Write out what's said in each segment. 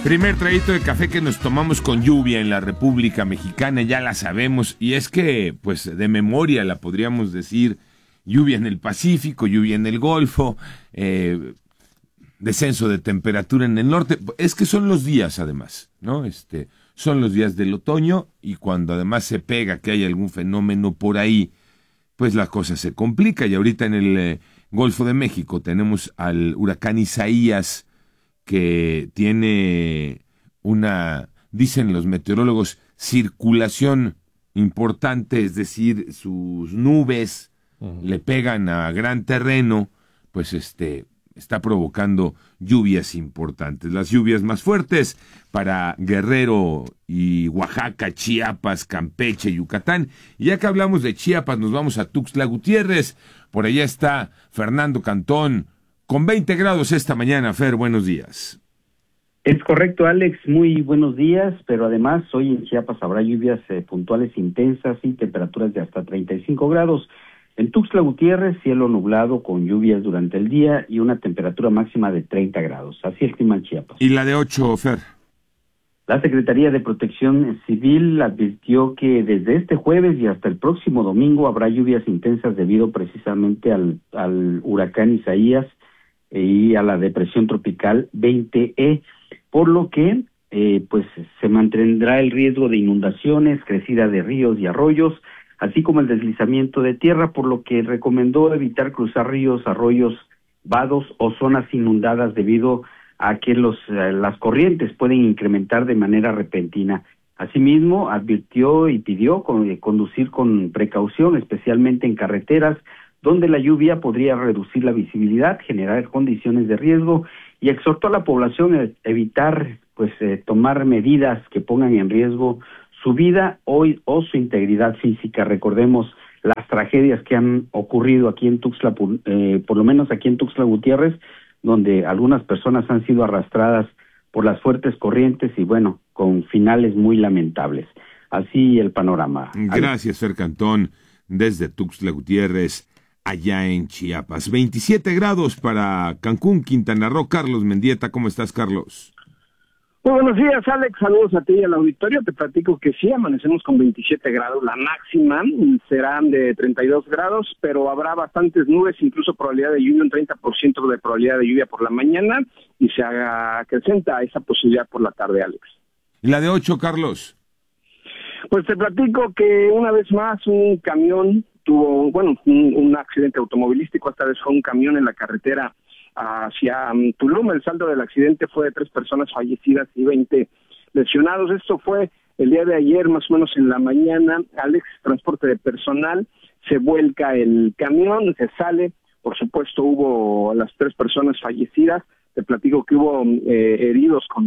Primer traguito de café que nos tomamos con lluvia en la República Mexicana, ya la sabemos, y es que, pues, de memoria la podríamos decir, lluvia en el Pacífico, lluvia en el Golfo, descenso de temperatura en el norte. Es que son los días, además, ¿no? Son los días del otoño, y cuando además se pega que hay algún fenómeno por ahí, pues la cosa se complica. Y ahorita en el Golfo de México tenemos al huracán Isaías, que tiene una, dicen los meteorólogos, circulación importante, es decir, sus nubes le pegan a gran terreno, pues está provocando lluvias importantes. Las lluvias más fuertes para Guerrero y Oaxaca, Chiapas, Campeche, Yucatán. Y ya que hablamos de Chiapas, nos vamos a Tuxtla Gutiérrez. Por allá está Fernando Cantón, con 20 grados esta mañana. Fer, buenos días. Es correcto, Alex, muy buenos días, pero además hoy en Chiapas habrá lluvias puntuales intensas y temperaturas de hasta 35 grados. En Tuxtla Gutiérrez, cielo nublado con lluvias durante el día y una temperatura máxima de 30 grados. Así el clima en Chiapas. ¿Y la de 8, Fer? La Secretaría de Protección Civil advirtió que desde este jueves y hasta el próximo domingo habrá lluvias intensas debido precisamente al huracán Isaías y a la depresión tropical 20E, por lo que pues se mantendrá el riesgo de inundaciones, crecida de ríos y arroyos, así como el deslizamiento de tierra, por lo que recomendó evitar cruzar ríos, arroyos, vados o zonas inundadas debido a que las corrientes pueden incrementar de manera repentina. Asimismo, advirtió y pidió conducir con precaución, especialmente en carreteras donde la lluvia podría reducir la visibilidad, generar condiciones de riesgo, y exhortó a la población a evitar tomar medidas que pongan en riesgo su vida o su integridad física. Recordemos las tragedias que han ocurrido aquí en Tuxtla, por lo menos aquí en Tuxtla Gutiérrez, donde algunas personas han sido arrastradas por las fuertes corrientes y bueno, con finales muy lamentables. Así el panorama. Gracias, Fer Cantón, desde Tuxtla Gutiérrez, allá en Chiapas. 27 grados para Cancún, Quintana Roo. Carlos Mendieta, ¿cómo estás, Carlos? Muy buenos días, Alex. Saludos a ti y al auditorio. Te platico que sí, amanecemos con 27 grados. La máxima serán de 32 grados, pero habrá bastantes nubes, incluso probabilidad de lluvia, un 30% de probabilidad de lluvia por la mañana, y se acrecenta esa posibilidad por la tarde, Alex. ¿Y la de 8, Carlos? Pues te platico que una vez más un camión tuvo, un accidente automovilístico. Esta vez fue un camión en la carretera hacia Tulum. El saldo del accidente fue de 3 personas fallecidas y 20 lesionados. Esto fue el día de ayer, más o menos en la mañana. Alex, transporte de personal, se vuelca el camión, se sale. Por supuesto, hubo las 3 personas fallecidas. Te platico que hubo heridos con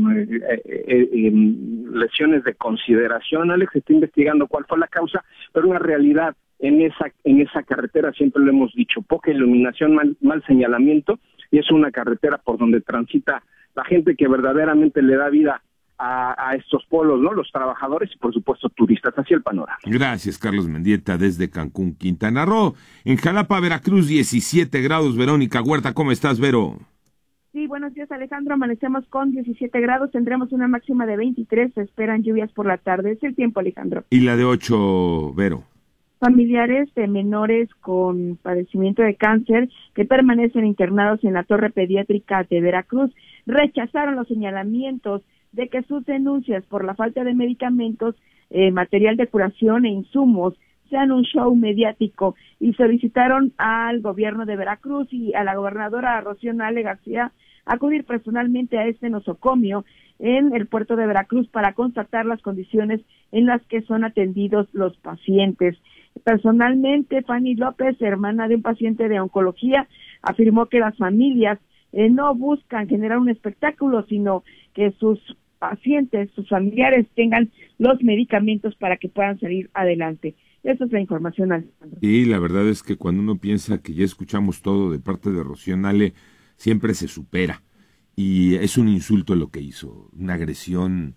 lesiones de consideración. Alex, está investigando cuál fue la causa, pero una realidad en esa carretera, siempre lo hemos dicho, poca iluminación, mal señalamiento, y es una carretera por donde transita la gente que verdaderamente le da vida a estos polos, ¿no? Los trabajadores y por supuesto turistas. Así el panorama. Gracias, Carlos Mendieta, desde Cancún, Quintana Roo. En Jalapa, Veracruz, 17 grados. Verónica Huerta, ¿cómo estás, Vero? Sí, buenos días, Alejandro. Amanecemos con 17 grados, tendremos una máxima de 23, se esperan lluvias por la tarde. Es el tiempo, Alejandro. ¿Y la de 8, Vero? Familiares de menores con padecimiento de cáncer que permanecen internados en la Torre Pediátrica de Veracruz rechazaron los señalamientos de que sus denuncias por la falta de medicamentos, material de curación e insumos sean un show mediático, y solicitaron al gobierno de Veracruz y a la gobernadora Rocío Nale García acudir personalmente a este nosocomio en el puerto de Veracruz para constatar las condiciones en las que son atendidos los pacientes. Personalmente, Fanny López, hermana de un paciente de oncología, afirmó que las familias no buscan generar un espectáculo, sino que sus pacientes, sus familiares tengan los medicamentos para que puedan salir adelante. Esa es la información, Alejandro. Y la verdad es que cuando uno piensa que ya escuchamos todo de parte de Rocío Nale, siempre se supera. Y es un insulto lo que hizo, una agresión,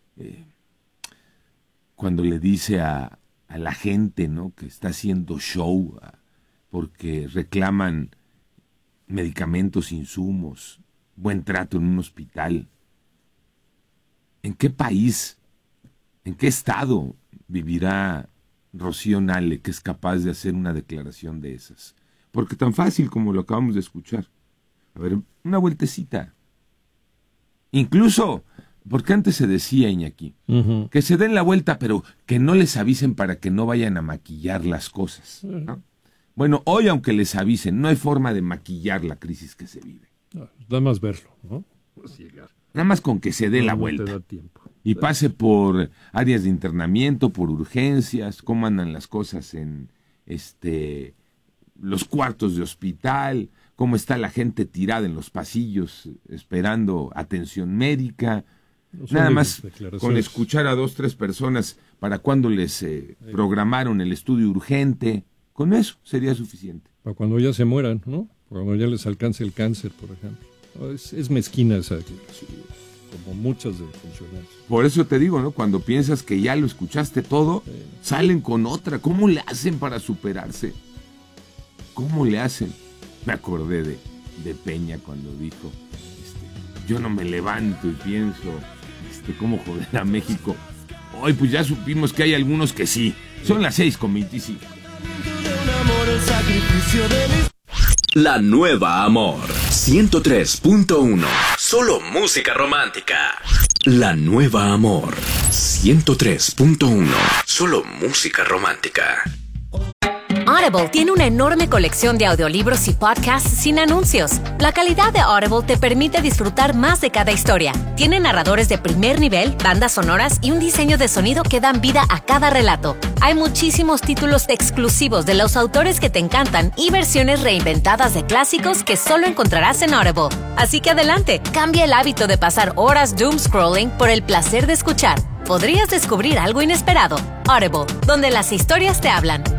cuando le dice a la gente, ¿no?, que está haciendo show porque reclaman medicamentos, insumos, buen trato en un hospital. ¿En qué país, en qué estado vivirá Rocío Nale, que es capaz de hacer una declaración de esas? Porque tan fácil como lo acabamos de escuchar. A ver, una vueltecita. Incluso, porque antes se decía, Iñaki, que se den la vuelta, pero que no les avisen para que no vayan a maquillar las cosas, ¿no? Bueno, hoy aunque les avisen, no hay forma de maquillar la crisis que se vive. No, nada más verlo, ¿no? Pues llegar. Nada más con que se dé la vuelta. Te da tiempo. Y pase por áreas de internamiento, por urgencias, cómo andan las cosas en los cuartos de hospital, cómo está la gente tirada en los pasillos esperando atención médica. No nada más con escuchar a 2, 3 personas para cuando les programaron el estudio urgente, con eso sería suficiente. Para cuando ya se mueran, ¿no? Cuando ya les alcance el cáncer, por ejemplo. Es mezquina esa, como muchas de funcionarios. Por eso te digo, ¿no? Cuando piensas que ya lo escuchaste todo, salen con otra. ¿Cómo le hacen para superarse? ¿Cómo le hacen? Me acordé de Peña cuando dijo, yo no me levanto y pienso, cómo joder a México. Hoy pues ya supimos que hay algunos que sí. Son las 6:25. La Nueva Amor 103.1. Solo música romántica. La Nueva Amor 103.1. Solo música romántica. Audible tiene una enorme colección de audiolibros y podcasts sin anuncios. La calidad de Audible te permite disfrutar más de cada historia. Tiene narradores de primer nivel, bandas sonoras y un diseño de sonido que dan vida a cada relato. Hay muchísimos títulos exclusivos de los autores que te encantan y versiones reinventadas de clásicos que solo encontrarás en Audible. Así que adelante, cambia el hábito de pasar horas doom scrolling por el placer de escuchar. Podrías descubrir algo inesperado. Audible, donde las historias te hablan.